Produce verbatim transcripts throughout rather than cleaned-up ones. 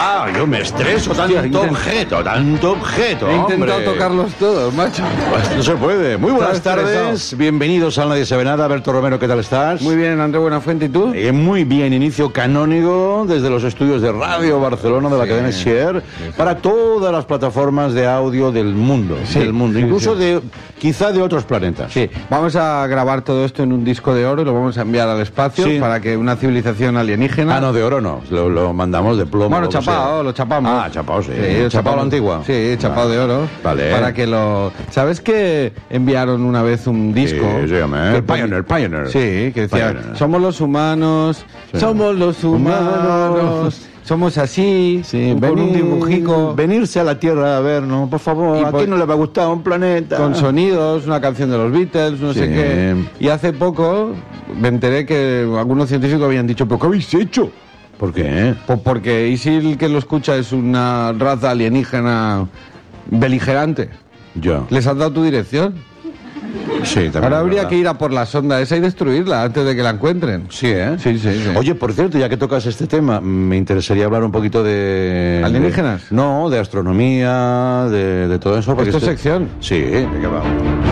Ah, yo me estreso, tanto Hostia, intent- objeto, tanto objeto, He intentado hombre. tocarlos todos, macho. Pues no se puede. Muy buenas Estás tardes, estresado. bienvenidos a Nadie Sabe Nada. Alberto Romero, ¿qué tal estás? Muy bien, André Buenafuente, ¿y tú? Eh, muy bien, inicio canónico desde los estudios de Radio Barcelona de la Sí, cadena Share para todas las plataformas de audio del mundo, Sí, del mundo, sí, incluso sí. de quizá de otros planetas. Sí, vamos a grabar todo esto en un disco de oro y lo vamos a enviar al espacio Sí. para que una civilización alienígena... Ah, no, de oro no, lo, lo mandamos de plomo. Bueno, lo que chapado, sea. lo chapamos. Ah, chapado, sí. Sí, chapado a la antigua. Sí, chapado Ah, de oro. Vale. Para que lo... ¿Sabes que enviaron una vez un disco? Sí, sí, hombre. Que Pioneer, Pioneer. Sí, que decía, Pioneer. somos los humanos, Sí. somos los humanos, somos así, Sí, con un dibujico, venirse a la Tierra a ver, ¿no? Por favor, Y ¿a por- quién no le va a gustar un planeta? con sonidos, una canción de los Beatles, no sé Sí. qué. Y hace poco me enteré que algunos científicos habían dicho, ¿pero qué habéis hecho? ¿Por qué? Pues porque y si el que lo escucha es una raza alienígena beligerante. Yo. ¿Les has dado tu dirección? Sí, también. Ahora es habría verdad. que ir a por la sonda esa y destruirla antes de que la encuentren. Sí, ¿eh? Sí, sí, sí. Oye, por cierto, ya que tocas este tema, me interesaría hablar un poquito de... ¿Alienígenas? de- no, de astronomía, de, de todo eso. porque ¿Esto es este- sección? Sí, ¿de qué va?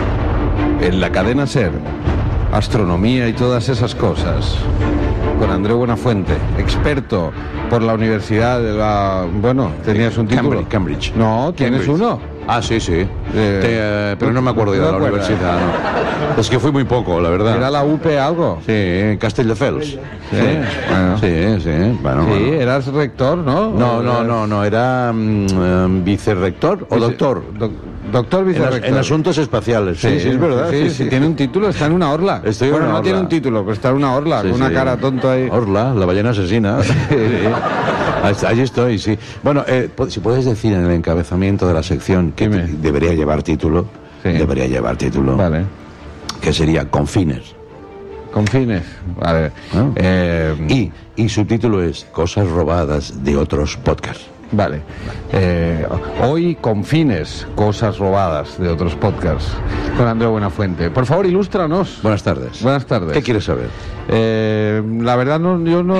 En la cadena SER, astronomía y todas esas cosas. Con André Buenafuente, experto por la Universidad de la... Bueno, tenías un título. Cambridge. Cambridge. No, ¿tienes Cambridge. uno? Ah, sí, sí. Eh, Te, eh, pero no me acuerdo ya ¿no de la te acuerdas? universidad. No. Es que fui muy poco, la verdad. ¿Era la U P algo? Sí, Castelldefels. Sí, bueno. sí, sí. Bueno, Sí, bueno. eras rector, ¿no? No, no, no, no, era mm, eh, vicerrector o Vice- doctor. doc- doctor En, as- vicerrector. en asuntos espaciales. Sí, sí, es verdad. Sí, sí, tiene un título, está en una orla. Estoy en bueno, una no tiene orla. un título, pero está en una orla, Sí, con una sí. cara tonta ahí. Orla, la ballena asesina. Sí. Ahí está, Allí estoy, sí. Bueno, eh, pu- si puedes decir en el encabezamiento de la sección que Dime. te- debería llevar título, Sí. debería llevar título, Vale. que sería Confines. Con fines. Vale. ¿No? Eh, Y, y su título es Cosas robadas de otros podcasts. Vale. Eh, hoy con fines, cosas robadas de otros podcasts. Con André Buenafuente. Por favor, ilústranos. Buenas tardes. Buenas tardes. ¿Qué quieres saber? Eh, la verdad, no, yo no.